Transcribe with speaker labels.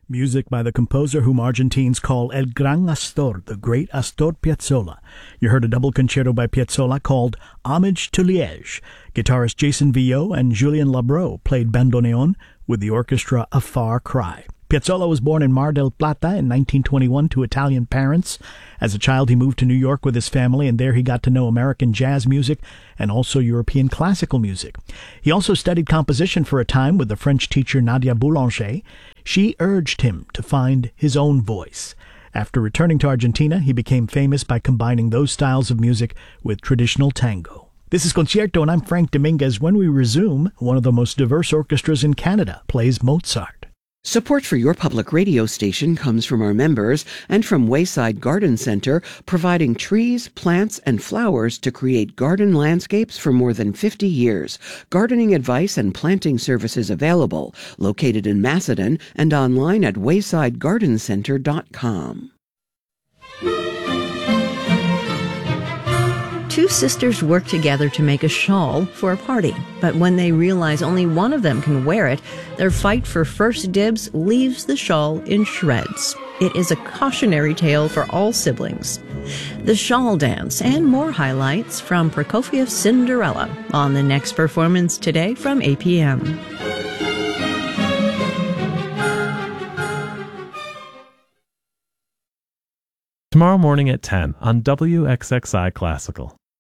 Speaker 1: Music by the composer whom Argentines call El Gran Astor, the great Astor Piazzolla. You heard a double concerto by Piazzolla called Homage to Liège. Guitarist Jason Villot and Julien Labro played bandoneon with the orchestra A Far Cry. Piazzolla was born in Mar del Plata in 1921 to Italian parents. As a child, he moved to New York with his family, and there he got to know American jazz music and also European classical music. He also studied composition for a time with the French teacher Nadia Boulanger. She urged him to find his own voice. After returning to Argentina, he became famous by combining those styles of music with traditional tango. This is Concierto, and I'm Frank Dominguez. When we resume, one of the most diverse orchestras in Canada plays Mozart.
Speaker 2: Support for your public radio station comes from our members and from Wayside Garden Center, providing trees, plants, and flowers to create garden landscapes for more than 50 years. Gardening advice and planting services available, located in Macedon and online at waysidegardencenter.com.
Speaker 3: Two sisters work together to make a shawl for a party, but when they realize only one of them can wear it, their fight for first dibs leaves the shawl in shreds. It is a cautionary tale for all siblings. The Shawl Dance and more highlights from Prokofiev's Cinderella on the next performance today from 8 p.m.
Speaker 4: Tomorrow morning at 10 on WXXI Classical.